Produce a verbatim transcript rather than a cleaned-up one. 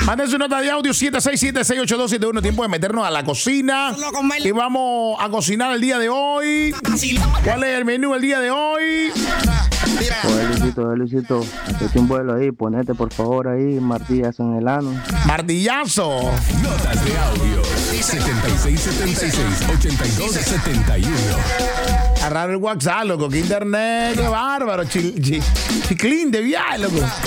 Manden su nota de audio siete seis siete, seis ocho dos, siete uno. Tiempo de meternos a la cocina. Y vamos a cocinar el día de hoy. ¿Cuál es el menú del día de hoy? Oye, Luisito, Luisito, hazte un vuelo ahí, ponete por favor ahí, martillazo en el ano. Martillazo. Notas de audio setenta y seis setenta y seis, ochenta y dos setenta y uno. Agarrar el WhatsApp, loco. Que internet, qué bárbaro. Chil, chil, chiclín de viaje, loco.